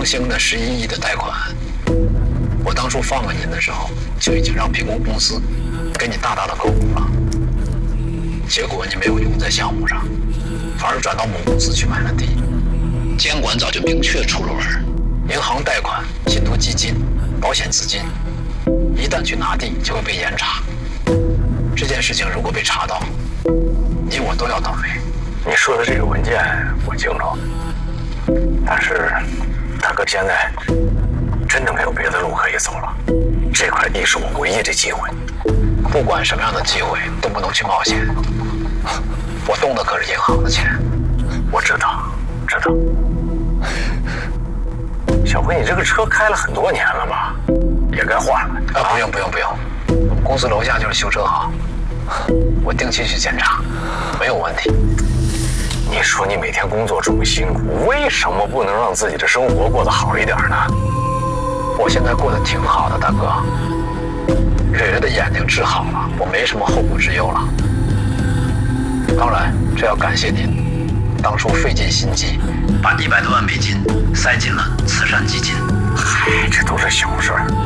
明星的11亿的贷款，我当初放了您的时候，就已经让平工公司给你大大的购股了。结果你没有用在项目上，反而转到母公司去买了地。监管早就明确出了文，银行贷款、信托基金、保险资金，一旦去拿地就会被严查。这件事情如果被查到，你我都要倒霉。 你说的这个文件我清楚，但是大哥现在真的没有别的路可以走了，这块地是我唯一的机会。 不管什么样的机会都不能去冒险。我动的可是银行的钱。 我知道。小辉，你这个车开了很多年了吧？也该换了。 不用，我们公司楼下就是修车行，我定期去检查，没有问题。 你说你每天工作这么辛苦，为什么不能让自己的生活过得好一点呢？ 我现在过得挺好的，大哥。蕊蕊的眼睛治好了，我没什么后顾之忧了。当然，这要感谢您，当初费尽心机，把100多万美金塞进了慈善基金。 嗨，这都是小事儿。